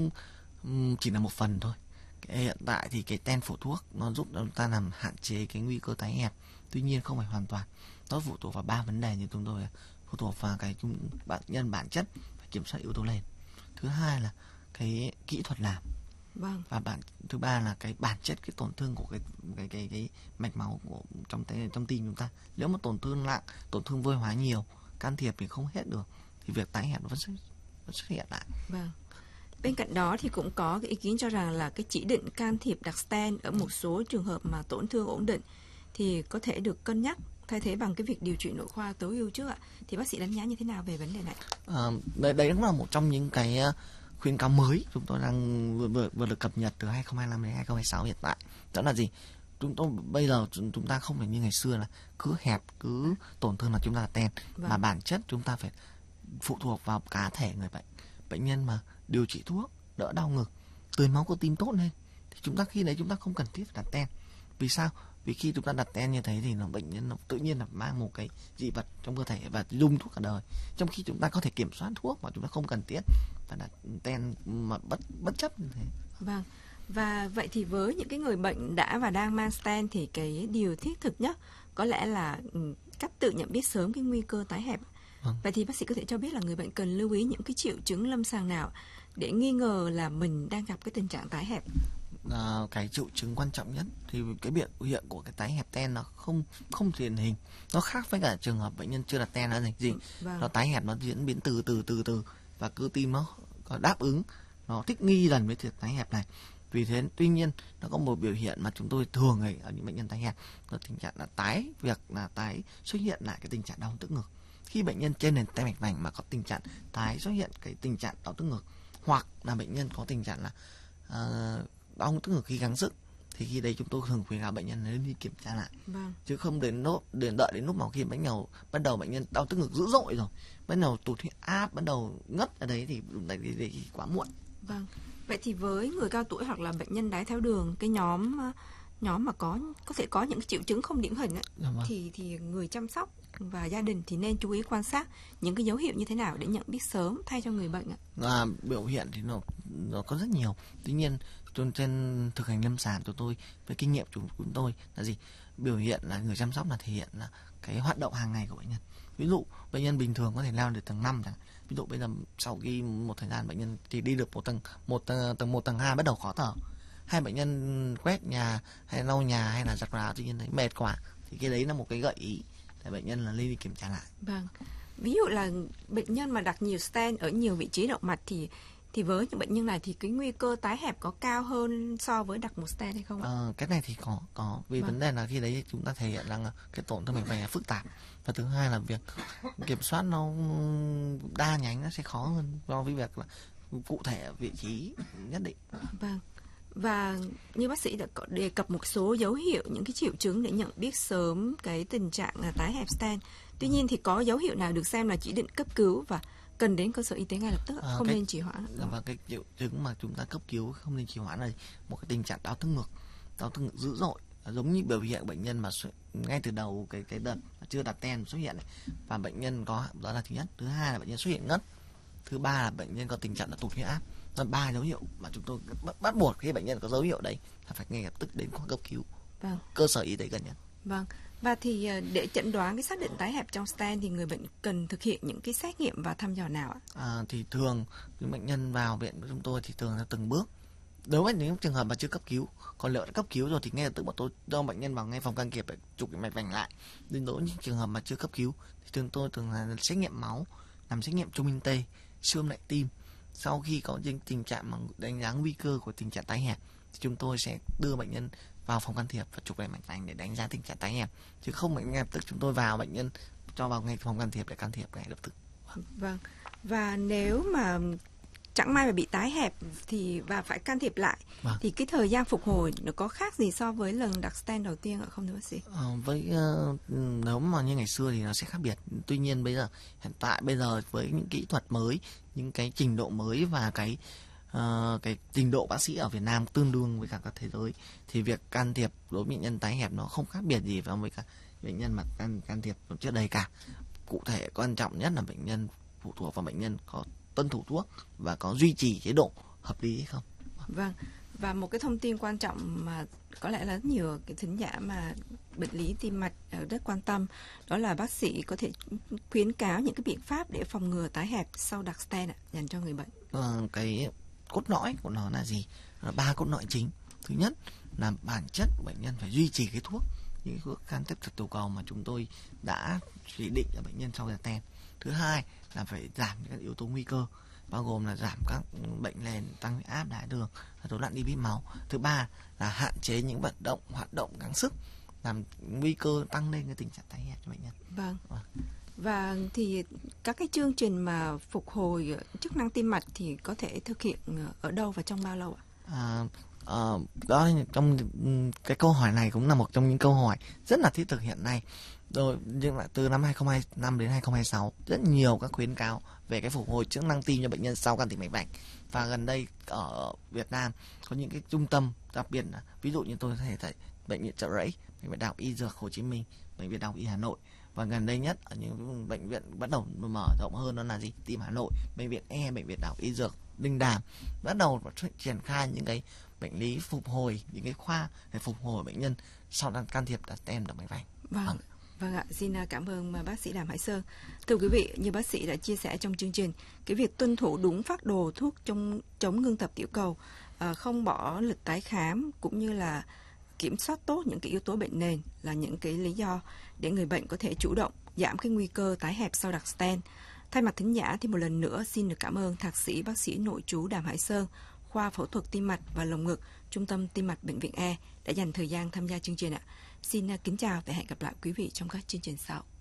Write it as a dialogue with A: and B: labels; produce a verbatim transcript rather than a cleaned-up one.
A: cũng chỉ là một phần thôi. Cái hiện tại thì cái ten phổ thuốc nó giúp chúng ta làm hạn chế cái nguy cơ tái hẹp, tuy nhiên không phải hoàn toàn. Nó phụ thuộc vào ba vấn đề như chúng tôi, phụ thuộc vào cái bệnh nhân bản chất, phải kiểm soát yếu tố nền. Thứ hai là cái kỹ thuật làm.
B: Vâng.
A: Và bản thứ ba là cái bản chất cái tổn thương của cái cái cái cái mạch máu của trong trong tim chúng ta. Nếu mà tổn thương nặng, tổn thương vôi hóa nhiều, can thiệp thì không hết được, thì việc tái hẹp nó vẫn, vẫn xuất hiện lại.
B: Vâng. Bên cạnh đó thì cũng có cái ý kiến cho rằng là cái chỉ định can thiệp đặt stent ở một số trường hợp mà tổn thương ổn định thì có thể được cân nhắc thay thế bằng cái việc điều trị nội khoa tối ưu trước ạ. Thì bác sĩ đánh giá như thế nào về vấn đề này?
A: À, đấy, đấy cũng là một trong những cái khuyến cáo mới chúng tôi đang vừa, vừa, vừa được cập nhật từ hai không hai lăm đến hai không hai sáu hiện tại. Đó là gì? Chúng tôi bây giờ chúng ta không phải như ngày xưa là cứ hẹp, cứ tổn thương là chúng ta là ten, vâng. Mà bản chất chúng ta phải phụ thuộc vào cá thể người bệnh. Bệnh nhân mà điều trị thuốc, đỡ đau ngực, tưới máu cơ tim tốt lên, thì chúng ta khi đấy chúng ta không cần thiết phải đặt ten. Vì sao? Vì khi chúng ta đặt ten như thế thì nó bệnh nhân nó tự nhiên là mang một cái dị vật trong cơ thể và dùng thuốc cả đời. Trong khi chúng ta có thể kiểm soát thuốc mà chúng ta không cần thiết phải đặt ten mà bất bất chấp như thế.
B: Vâng. Và vậy thì với những cái người bệnh đã và đang mang stent thì cái điều thiết thực nhất có lẽ là cách tự nhận biết sớm cái nguy cơ tái hẹp. Vâng. Vậy thì bác sĩ có thể cho biết là người bệnh cần lưu ý những cái triệu chứng lâm sàng nào để nghi ngờ là mình đang gặp cái tình trạng tái hẹp?
A: À, cái triệu chứng quan trọng nhất thì cái biểu hiện của cái tái hẹp ten nó không không điển hình, nó khác với cả trường hợp bệnh nhân chưa đặt ten là gì? Vâng. Nó tái hẹp nó diễn biến từ từ từ từ và cơ tim nó có đáp ứng, nó thích nghi dần với việc tái hẹp này. Vì thế tuy nhiên nó có một biểu hiện mà chúng tôi thường thấy ở những bệnh nhân tái hẹp là tình trạng là tái việc là tái xuất hiện lại cái tình trạng đau tức ngực. Khi bệnh nhân trên nền tem mạch vành mà có tình trạng tái xuất hiện cái tình trạng đau tức ngực, hoặc là bệnh nhân có tình trạng là uh, đau tức ngực khi gắng sức, thì khi đấy chúng tôi thường khuyến cáo bệnh nhân nên đi kiểm tra lại.
B: Vâng.
A: Chứ không đến nốt đến đợi đến lúc mà khi bắt đầu bắt đầu bệnh nhân đau tức ngực dữ dội rồi, bắt đầu tụt huyết áp, bắt đầu ngất ở đấy thì đấy, đấy, đấy thì quá muộn.
B: Vâng. Vậy thì với người cao tuổi hoặc là bệnh nhân đái tháo đường, cái nhóm nhóm mà có có thể có những triệu chứng không điển hình ấy, dạ vâng. thì thì người chăm sóc và gia đình thì nên chú ý quan sát những cái dấu hiệu như thế nào để nhận biết sớm thay cho người bệnh ạ?
A: À, biểu hiện thì nó nó có rất nhiều. Tuy nhiên trên, trên thực hành lâm sàng của tôi với kinh nghiệm của chúng tôi là gì? Biểu hiện là người chăm sóc là thể hiện là cái hoạt động hàng ngày của bệnh nhân. Ví dụ bệnh nhân bình thường có thể leo được tầng năm chẳng. Ví dụ bây giờ sau khi một thời gian bệnh nhân thì đi được một tầng một tầng một tầng hai bắt đầu khó thở. Hai bệnh nhân quét nhà hay lau nhà hay là giặt quần áo tự nhiên thấy mệt quá, thì cái đấy là một cái gợi ý để bệnh nhân là lên đi kiểm tra lại.
B: Vâng. Ví dụ là bệnh nhân mà đặt nhiều stent ở nhiều vị trí động mạch thì thì với những bệnh nhân này thì cái nguy cơ tái hẹp có cao hơn so với đặt một stent hay không ạ?
A: À, cái này thì có có vì vâng. vấn đề là khi đấy chúng ta thể hiện rằng cái tổn thương mạch vành là phức tạp, và thứ hai là việc kiểm soát nó đa nhánh nó sẽ khó hơn so với việc là cụ thể vị trí nhất định.
B: Vâng. Và như bác sĩ đã có đề cập một số dấu hiệu, những cái triệu chứng để nhận biết sớm cái tình trạng là tái hẹp stent. Tuy nhiên thì có dấu hiệu nào được xem là chỉ định cấp cứu và cần đến cơ sở y tế ngay lập tức, à, không cái, nên trì hoãn?
A: Và cái triệu chứng mà chúng ta cấp cứu không nên trì hoãn là một cái tình trạng đau tức ngực, đau tức ngực dữ dội, giống như biểu hiện bệnh nhân mà ngay từ đầu cái cái đợt chưa đặt ten xuất hiện này, và bệnh nhân có, đó là thứ nhất. Thứ hai là bệnh nhân xuất hiện ngất. Thứ ba là bệnh nhân có tình trạng là tụt huyết áp. Đó là ba dấu hiệu mà chúng tôi bắt, bắt buộc khi bệnh nhân có dấu hiệu đấy là phải ngay lập tức đến khoa cấp cứu,
B: vâng.
A: cơ sở y tế gần nhất.
B: Vâng. Và thì để chẩn đoán cái xác định tái hẹp trong stent thì người bệnh cần thực hiện những cái xét nghiệm và thăm dò nào ạ?
A: À, thì thường những bệnh nhân vào viện của chúng tôi thì thường là từng bước. Đối với những trường hợp mà chưa cấp cứu, còn liệu đã cấp cứu rồi thì ngay lập tức bọn tôi cho bệnh nhân vào ngay phòng can thiệp để chụp cái mạch vành lại. Đến đối với những trường hợp mà chưa cấp cứu thì thường tôi thường là xét nghiệm máu, làm xét nghiệm trung minh tê, siêu âm lại tim. Sau khi có những tình trạng mà đánh giá nguy cơ của tình trạng tái hẹp thì chúng tôi sẽ đưa bệnh nhân vào phòng can thiệp và chụp lại mạch vành để đánh giá tình trạng tái hẹp, chứ không ngay lập tức chúng tôi vào bệnh nhân cho vào ngay phòng can thiệp để can thiệp ngay lập tức.
B: Vâng. Và nếu mà chẳng may mà bị tái hẹp thì và phải can thiệp lại, vâng. thì cái thời gian phục hồi nó có khác gì so với lần đặt stent đầu tiên ạ, không thưa bác sĩ?
A: À, với uh, nếu mà như ngày xưa thì nó sẽ khác biệt. Tuy nhiên bây giờ hiện tại bây giờ với những kỹ thuật mới, những cái trình độ mới và cái uh, cái trình độ bác sĩ ở Việt Nam tương đương với cả các thế giới, thì việc can thiệp đối với bệnh nhân tái hẹp nó không khác biệt gì với cả bệnh nhân mà can can thiệp trước đây cả. Cụ thể quan trọng nhất là bệnh nhân phụ thuộc vào bệnh nhân có tuân thủ thuốc và có duy trì chế độ hợp lý hay không.
B: Vâng, và một cái thông tin quan trọng mà có lẽ là rất nhiều cái thính giả mà bệnh lý tim mạch rất quan tâm, đó là bác sĩ có thể khuyến cáo những cái biện pháp để phòng ngừa tái hẹp sau đặt stent ạ, dành cho người bệnh.
A: Ờ, cái cốt lõi của nó là gì? Là ba cốt lõi chính. Thứ nhất là bản chất bệnh nhân phải duy trì cái thuốc, những thuốc can thiệp tiểu cầu mà chúng tôi đã chỉ định cho bệnh nhân sau đặt stent. Thứ hai là phải giảm các yếu tố nguy cơ, bao gồm là giảm các bệnh nền, tăng huyết áp, đái tháo đường, rối loạn lipid máu. Thứ ba là hạn chế những vận động hoạt động gắng sức làm nguy cơ tăng lên cái tình trạng tái hẹp cho bệnh nhân.
B: Vâng. À. Và thì các cái chương trình mà phục hồi chức năng tim mạch thì có thể thực hiện ở đâu và trong bao lâu ạ?
A: À, à, đó trong cái câu hỏi này cũng là một trong những câu hỏi rất là thiết thực hiện nay. Rồi nhưng mà từ năm hai không hai năm đến hai không hai sáu rất nhiều các khuyến cáo về cái phục hồi chức năng tim cho bệnh nhân sau can thiệp mạch vành. Và gần đây ở Việt Nam có những cái trung tâm, đặc biệt là ví dụ như tôi có thể thấy bệnh viện Chợ Rẫy, bệnh viện Đại học Y Dược Hồ Chí Minh, bệnh viện Đại học Y Hà Nội, và gần đây nhất ở những bệnh viện bắt đầu mở rộng hơn đó là gì? Tim Hà Nội, bệnh viện E, bệnh viện Đại học Y Dược Linh Đàm bắt đầu triển khai những cái bệnh lý phục hồi, những cái khoa để phục hồi bệnh nhân sau đang can thiệp đặt stent động mạch vành.
B: Vâng. Vâng. Vâng ạ, xin cảm ơn bác sĩ Đàm Hải Sơn. Thưa quý vị, như bác sĩ đã chia sẻ trong chương trình, cái việc tuân thủ đúng phác đồ thuốc chống, chống ngưng tập tiểu cầu, không bỏ lịch tái khám cũng như là kiểm soát tốt những cái yếu tố bệnh nền là những cái lý do để người bệnh có thể chủ động giảm cái nguy cơ tái hẹp sau đặt stent. Thay mặt thính giả thì một lần nữa xin được cảm ơn thạc sĩ bác sĩ nội trú Đàm Hải Sơn, khoa phẫu thuật tim mạch và lồng ngực, Trung tâm Tim mạch Bệnh viện E đã dành thời gian tham gia chương trình ạ. Xin kính chào và hẹn gặp lại quý vị trong các chương trình sau.